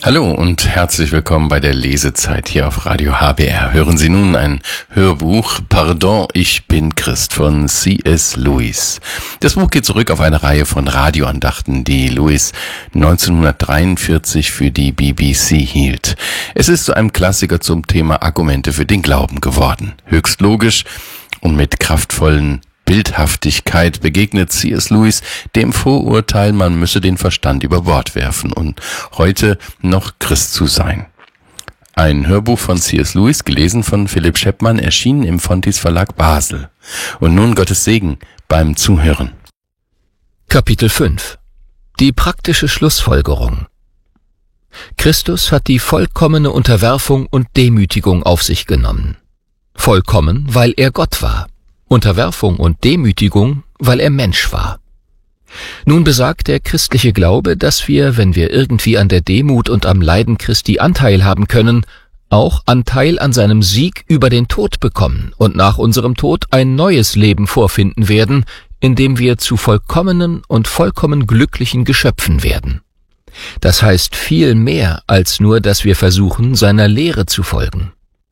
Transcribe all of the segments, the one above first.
Hallo und herzlich willkommen bei der Lesezeit hier auf Radio HBR. Hören Sie nun ein Hörbuch Pardon, ich bin Christ von C.S. Lewis. Das Buch geht zurück auf eine Reihe von Radioandachten, die Lewis 1943 für die BBC hielt. Es ist zu einem Klassiker zum Thema Argumente für den Glauben geworden. Höchst logisch und mit kraftvollen Bildhaftigkeit begegnet C.S. Lewis dem Vorurteil, man müsse den Verstand über Bord werfen und heute noch Christ zu sein. Ein Hörbuch von C.S. Lewis, gelesen von Philipp Scheppmann, erschienen im Fontys Verlag Basel. Und nun Gottes Segen beim Zuhören. Kapitel 5 – Die praktische Schlussfolgerung. Christus hat die vollkommene Unterwerfung und Demütigung auf sich genommen. Vollkommen, weil er Gott war. Unterwerfung und Demütigung, weil er Mensch war. Nun besagt der christliche Glaube, dass wir, wenn wir irgendwie an der Demut und am Leiden Christi Anteil haben können, auch Anteil an seinem Sieg über den Tod bekommen und nach unserem Tod ein neues Leben vorfinden werden, in dem wir zu vollkommenen und vollkommen glücklichen Geschöpfen werden. Das heißt viel mehr als nur, dass wir versuchen, seiner Lehre zu folgen.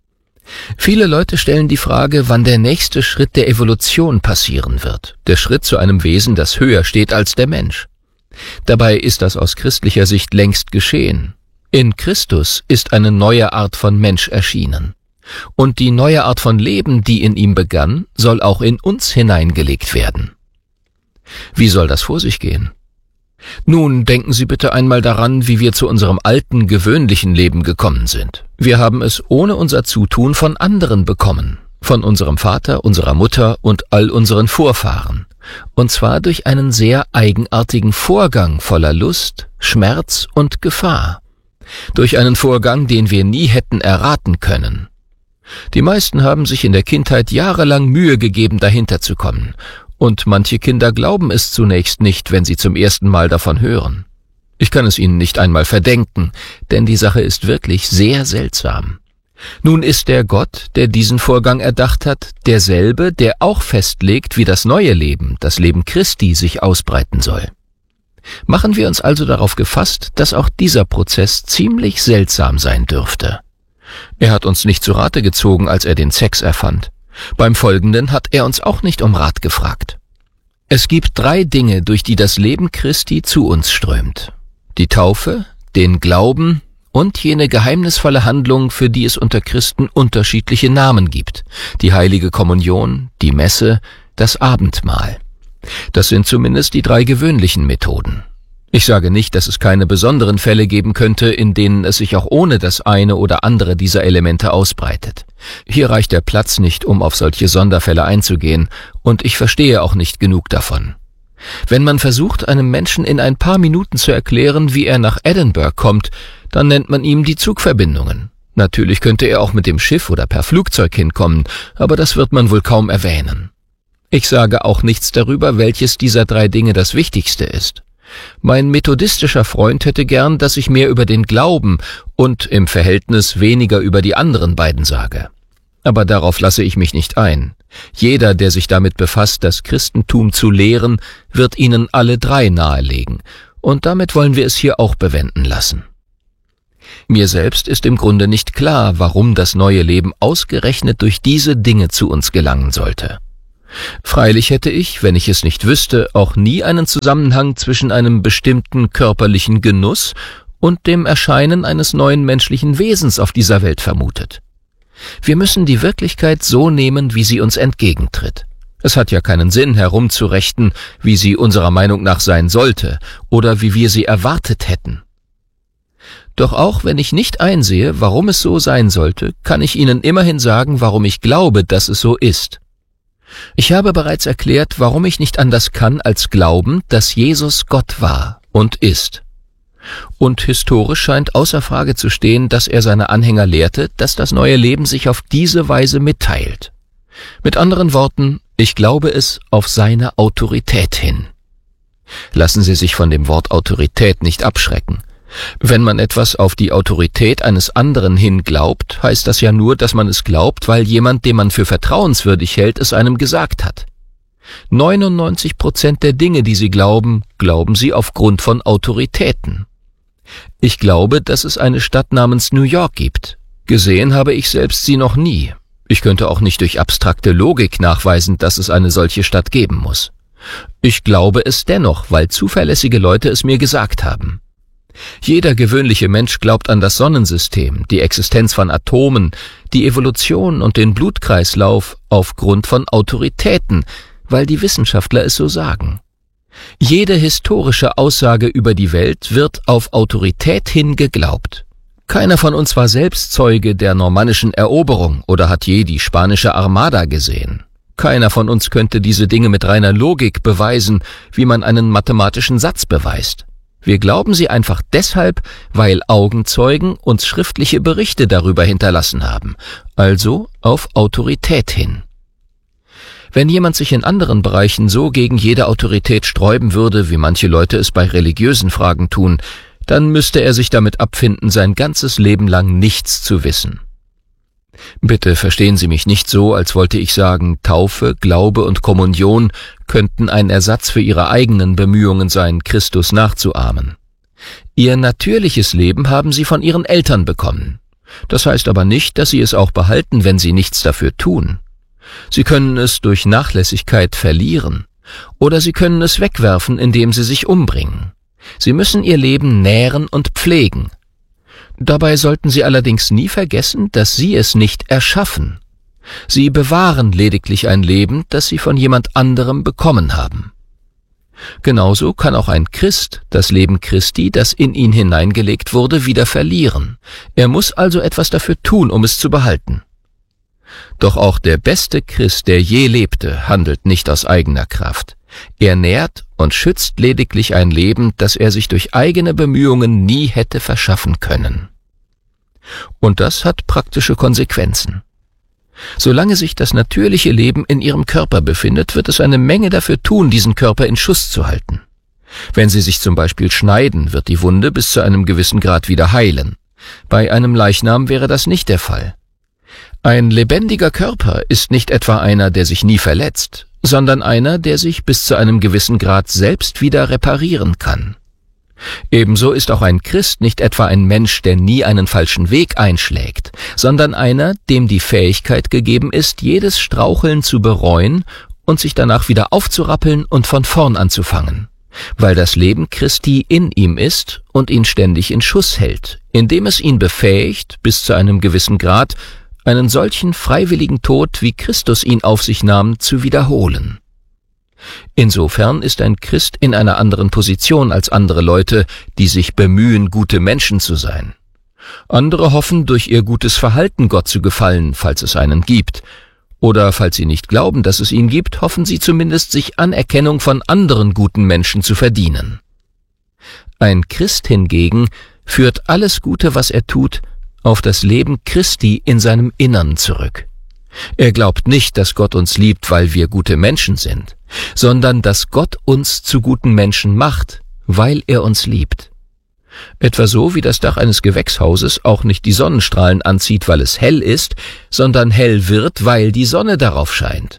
Viele Leute stellen die Frage, wann der nächste Schritt der Evolution passieren wird, der Schritt zu einem Wesen, das höher steht als der Mensch. Dabei ist das aus christlicher Sicht längst geschehen. In Christus ist eine neue Art von Mensch erschienen. Und die neue Art von Leben, die in ihm begann, soll auch in uns hineingelegt werden. Wie soll das vor sich gehen? Nun denken Sie bitte einmal daran, wie wir zu unserem alten, gewöhnlichen Leben gekommen sind. Wir haben es ohne unser Zutun von anderen bekommen, von unserem Vater, unserer Mutter und all unseren Vorfahren. Und zwar durch einen sehr eigenartigen Vorgang voller Lust, Schmerz und Gefahr. Durch einen Vorgang, den wir nie hätten erraten können. Die meisten haben sich in der Kindheit jahrelang Mühe gegeben, dahinter zu kommen. Und manche Kinder glauben es zunächst nicht, wenn sie zum ersten Mal davon hören. Ich kann es ihnen nicht einmal verdenken, denn die Sache ist wirklich sehr seltsam. Nun ist der Gott, der diesen Vorgang erdacht hat, derselbe, der auch festlegt, wie das neue Leben, das Leben Christi, sich ausbreiten soll. Machen wir uns also darauf gefasst, dass auch dieser Prozess ziemlich seltsam sein dürfte. Er hat uns nicht zu Rate gezogen, als er den Sex erfand. Beim Folgenden hat er uns auch nicht um Rat gefragt. Es gibt 3 Dinge, durch die das Leben Christi zu uns strömt. Die Taufe, den Glauben und jene geheimnisvolle Handlung, für die es unter Christen unterschiedliche Namen gibt. Die heilige Kommunion, die Messe, das Abendmahl. Das sind zumindest die 3 gewöhnlichen Methoden. Ich sage nicht, dass es keine besonderen Fälle geben könnte, in denen es sich auch ohne das eine oder andere dieser Elemente ausbreitet. Hier reicht der Platz nicht, um auf solche Sonderfälle einzugehen, und ich verstehe auch nicht genug davon. Wenn man versucht, einem Menschen in ein paar Minuten zu erklären, wie er nach Edinburgh kommt, dann nennt man ihm die Zugverbindungen. Natürlich könnte er auch mit dem Schiff oder per Flugzeug hinkommen, aber das wird man wohl kaum erwähnen. Ich sage auch nichts darüber, welches dieser 3 Dinge das Wichtigste ist. Mein methodistischer Freund hätte gern, dass ich mehr über den Glauben und im Verhältnis weniger über die anderen beiden sage. Aber darauf lasse ich mich nicht ein. Jeder, der sich damit befasst, das Christentum zu lehren, wird Ihnen alle 3 nahelegen. Und damit wollen wir es hier auch bewenden lassen. Mir selbst ist im Grunde nicht klar, warum das neue Leben ausgerechnet durch diese Dinge zu uns gelangen sollte. Freilich hätte ich, wenn ich es nicht wüsste, auch nie einen Zusammenhang zwischen einem bestimmten körperlichen Genuss und dem Erscheinen eines neuen menschlichen Wesens auf dieser Welt vermutet. Wir müssen die Wirklichkeit so nehmen, wie sie uns entgegentritt. Es hat ja keinen Sinn, herumzurechten, wie sie unserer Meinung nach sein sollte oder wie wir sie erwartet hätten. Doch auch wenn ich nicht einsehe, warum es so sein sollte, kann ich Ihnen immerhin sagen, warum ich glaube, dass es so ist. Ich habe bereits erklärt, warum ich nicht anders kann, als glauben, dass Jesus Gott war und ist. Und historisch scheint außer Frage zu stehen, dass er seine Anhänger lehrte, dass das neue Leben sich auf diese Weise mitteilt. Mit anderen Worten, ich glaube es auf seine Autorität hin. Lassen Sie sich von dem Wort Autorität nicht abschrecken. Wenn man etwas auf die Autorität eines anderen hin glaubt, heißt das ja nur, dass man es glaubt, weil jemand, den man für vertrauenswürdig hält, es einem gesagt hat. 99% der Dinge, die Sie glauben, glauben Sie aufgrund von Autoritäten. Ich glaube, dass es eine Stadt namens New York gibt. Gesehen habe ich selbst sie noch nie. Ich könnte auch nicht durch abstrakte Logik nachweisen, dass es eine solche Stadt geben muss. Ich glaube es dennoch, weil zuverlässige Leute es mir gesagt haben. Jeder gewöhnliche Mensch glaubt an das Sonnensystem, die Existenz von Atomen, die Evolution und den Blutkreislauf aufgrund von Autoritäten, weil die Wissenschaftler es so sagen. Jede historische Aussage über die Welt wird auf Autorität hin geglaubt. Keiner von uns war selbst Zeuge der normannischen Eroberung oder hat je die spanische Armada gesehen. Keiner von uns könnte diese Dinge mit reiner Logik beweisen, wie man einen mathematischen Satz beweist. Wir glauben sie einfach deshalb, weil Augenzeugen uns schriftliche Berichte darüber hinterlassen haben, also auf Autorität hin. Wenn jemand sich in anderen Bereichen so gegen jede Autorität sträuben würde, wie manche Leute es bei religiösen Fragen tun, dann müsste er sich damit abfinden, sein ganzes Leben lang nichts zu wissen. Bitte verstehen Sie mich nicht so, als wollte ich sagen, Taufe, Glaube und Kommunion könnten ein Ersatz für Ihre eigenen Bemühungen sein, Christus nachzuahmen. Ihr natürliches Leben haben Sie von Ihren Eltern bekommen. Das heißt aber nicht, dass Sie es auch behalten, wenn Sie nichts dafür tun. Sie können es durch Nachlässigkeit verlieren, oder Sie können es wegwerfen, indem Sie sich umbringen. Sie müssen Ihr Leben nähren und pflegen. Dabei sollten Sie allerdings nie vergessen, dass Sie es nicht erschaffen. Sie bewahren lediglich ein Leben, das Sie von jemand anderem bekommen haben. Genauso kann auch ein Christ das Leben Christi, das in ihn hineingelegt wurde, wieder verlieren. Er muss also etwas dafür tun, um es zu behalten. Doch auch der beste Christ, der je lebte, handelt nicht aus eigener Kraft. Er nährt und schützt lediglich ein Leben, das er sich durch eigene Bemühungen nie hätte verschaffen können. Und das hat praktische Konsequenzen. Solange sich das natürliche Leben in Ihrem Körper befindet, wird es eine Menge dafür tun, diesen Körper in Schuss zu halten. Wenn Sie sich zum Beispiel schneiden, wird die Wunde bis zu einem gewissen Grad wieder heilen. Bei einem Leichnam wäre das nicht der Fall. Ein lebendiger Körper ist nicht etwa einer, der sich nie verletzt, sondern einer, der sich bis zu einem gewissen Grad selbst wieder reparieren kann. Ebenso ist auch ein Christ nicht etwa ein Mensch, der nie einen falschen Weg einschlägt, sondern einer, dem die Fähigkeit gegeben ist, jedes Straucheln zu bereuen und sich danach wieder aufzurappeln und von vorn anzufangen, weil das Leben Christi in ihm ist und ihn ständig in Schuss hält, indem es ihn befähigt, bis zu einem gewissen Grad einen solchen freiwilligen Tod, wie Christus ihn auf sich nahm, zu wiederholen. Insofern ist ein Christ in einer anderen Position als andere Leute, die sich bemühen, gute Menschen zu sein. Andere hoffen, durch ihr gutes Verhalten Gott zu gefallen, falls es einen gibt. Oder falls sie nicht glauben, dass es ihn gibt, hoffen sie zumindest, sich Anerkennung von anderen guten Menschen zu verdienen. Ein Christ hingegen führt alles Gute, was er tut, auf das Leben Christi in seinem Innern zurück. Er glaubt nicht, dass Gott uns liebt, weil wir gute Menschen sind, sondern dass Gott uns zu guten Menschen macht, weil er uns liebt. Etwa so, wie das Dach eines Gewächshauses auch nicht die Sonnenstrahlen anzieht, weil es hell ist, sondern hell wird, weil die Sonne darauf scheint.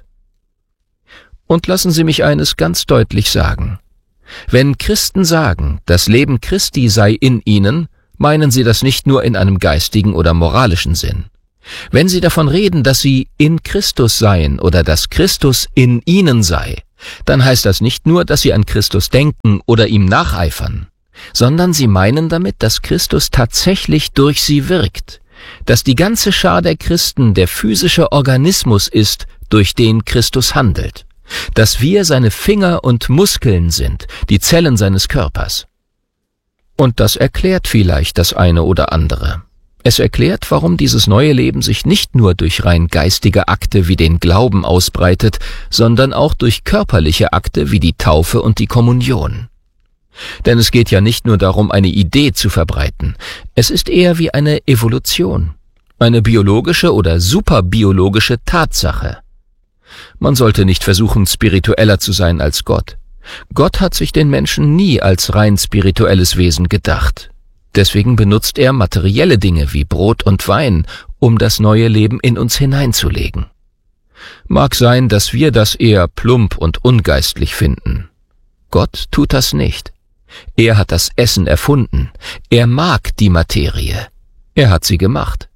Und lassen Sie mich eines ganz deutlich sagen. Wenn Christen sagen, das Leben Christi sei in ihnen, meinen sie das nicht nur in einem geistigen oder moralischen Sinn. Wenn sie davon reden, dass sie in Christus seien oder dass Christus in ihnen sei, dann heißt das nicht nur, dass sie an Christus denken oder ihm nacheifern, sondern sie meinen damit, dass Christus tatsächlich durch sie wirkt, dass die ganze Schar der Christen der physische Organismus ist, durch den Christus handelt, dass wir seine Finger und Muskeln sind, die Zellen seines Körpers. Und das erklärt vielleicht das eine oder andere. Es erklärt, warum dieses neue Leben sich nicht nur durch rein geistige Akte wie den Glauben ausbreitet, sondern auch durch körperliche Akte wie die Taufe und die Kommunion. Denn es geht ja nicht nur darum, eine Idee zu verbreiten. Es ist eher wie eine Evolution, eine biologische oder superbiologische Tatsache. Man sollte nicht versuchen, spiritueller zu sein als Gott. Gott hat sich den Menschen nie als rein spirituelles Wesen gedacht. Deswegen benutzt er materielle Dinge wie Brot und Wein, um das neue Leben in uns hineinzulegen. Mag sein, dass wir das eher plump und ungeistlich finden. Gott tut das nicht. Er hat das Essen erfunden. Er mag die Materie. Er hat sie gemacht.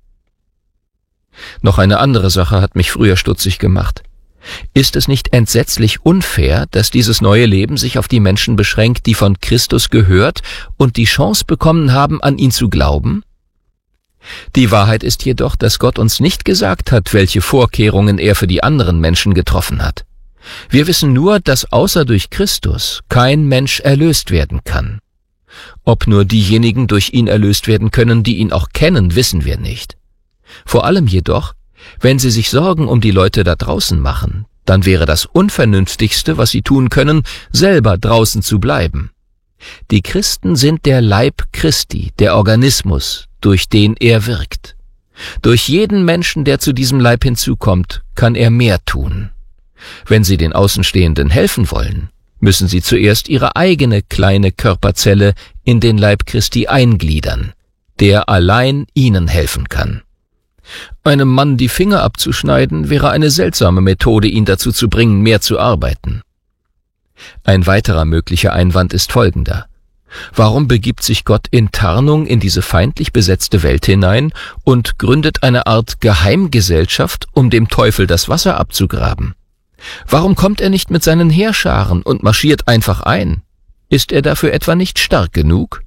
Noch eine andere Sache hat mich früher stutzig gemacht. Ist es nicht entsetzlich unfair, dass dieses neue Leben sich auf die Menschen beschränkt, die von Christus gehört und die Chance bekommen haben, an ihn zu glauben? Die Wahrheit ist jedoch, dass Gott uns nicht gesagt hat, welche Vorkehrungen er für die anderen Menschen getroffen hat. Wir wissen nur, dass außer durch Christus kein Mensch erlöst werden kann. Ob nur diejenigen durch ihn erlöst werden können, die ihn auch kennen, wissen wir nicht. Vor allem jedoch, wenn sie sich Sorgen um die Leute da draußen machen, dann wäre das Unvernünftigste, was sie tun können, selber draußen zu bleiben. Die Christen sind der Leib Christi, der Organismus, durch den er wirkt. Durch jeden Menschen, der zu diesem Leib hinzukommt, kann er mehr tun. Wenn sie den Außenstehenden helfen wollen, müssen sie zuerst ihre eigene kleine Körperzelle in den Leib Christi eingliedern, der allein ihnen helfen kann. Einem Mann die Finger abzuschneiden, wäre eine seltsame Methode, ihn dazu zu bringen, mehr zu arbeiten. Ein weiterer möglicher Einwand ist folgender. Warum begibt sich Gott in Tarnung in diese feindlich besetzte Welt hinein und gründet eine Art Geheimgesellschaft, um dem Teufel das Wasser abzugraben? Warum kommt er nicht mit seinen Heerscharen und marschiert einfach ein? Ist er dafür etwa nicht stark genug?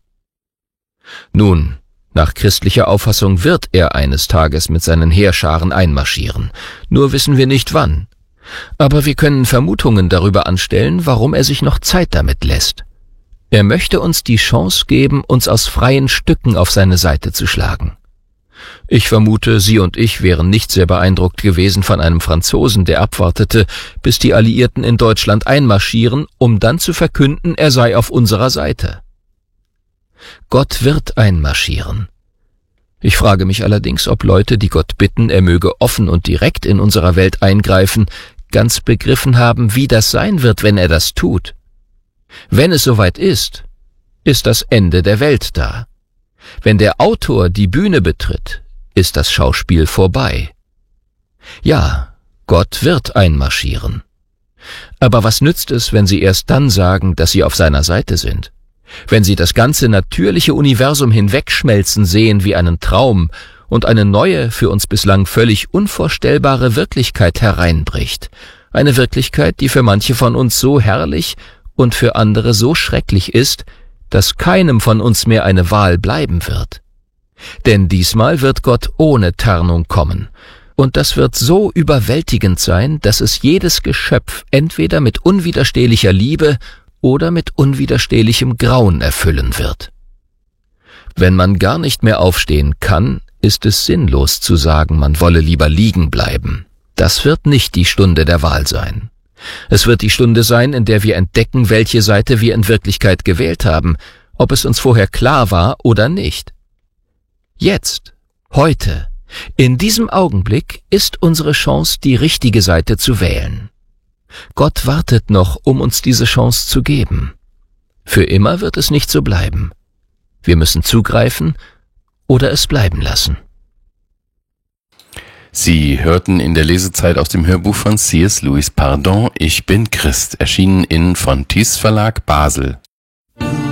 Nun, nach christlicher Auffassung wird er eines Tages mit seinen Heerscharen einmarschieren, nur wissen wir nicht wann. Aber wir können Vermutungen darüber anstellen, warum er sich noch Zeit damit lässt. Er möchte uns die Chance geben, uns aus freien Stücken auf seine Seite zu schlagen. Ich vermute, Sie und ich wären nicht sehr beeindruckt gewesen von einem Franzosen, der abwartete, bis die Alliierten in Deutschland einmarschieren, um dann zu verkünden, er sei auf unserer Seite. Gott wird einmarschieren. Ich frage mich allerdings, ob Leute, die Gott bitten, er möge offen und direkt in unserer Welt eingreifen, ganz begriffen haben, wie das sein wird, wenn er das tut. Wenn es soweit ist, ist das Ende der Welt da. Wenn der Autor die Bühne betritt, ist das Schauspiel vorbei. Ja, Gott wird einmarschieren. Aber was nützt es, wenn Sie erst dann sagen, dass Sie auf seiner Seite sind? Wenn Sie das ganze natürliche Universum hinwegschmelzen sehen wie einen Traum und eine neue, für uns bislang völlig unvorstellbare Wirklichkeit hereinbricht, eine Wirklichkeit, die für manche von uns so herrlich und für andere so schrecklich ist, dass keinem von uns mehr eine Wahl bleiben wird. Denn diesmal wird Gott ohne Tarnung kommen, und das wird so überwältigend sein, dass es jedes Geschöpf entweder mit unwiderstehlicher Liebe oder mit unwiderstehlichem Grauen erfüllen wird. Wenn man gar nicht mehr aufstehen kann, ist es sinnlos zu sagen, man wolle lieber liegen bleiben. Das wird nicht die Stunde der Wahl sein. Es wird die Stunde sein, in der wir entdecken, welche Seite wir in Wirklichkeit gewählt haben, ob es uns vorher klar war oder nicht. Jetzt, heute, in diesem Augenblick ist unsere Chance, die richtige Seite zu wählen. Gott wartet noch, um uns diese Chance zu geben. Für immer wird es nicht so bleiben. Wir müssen zugreifen oder es bleiben lassen. Sie hörten in der Lesezeit aus dem Hörbuch von C.S. Lewis Pardon, ich bin Christ, erschienen in Fontys Verlag Basel.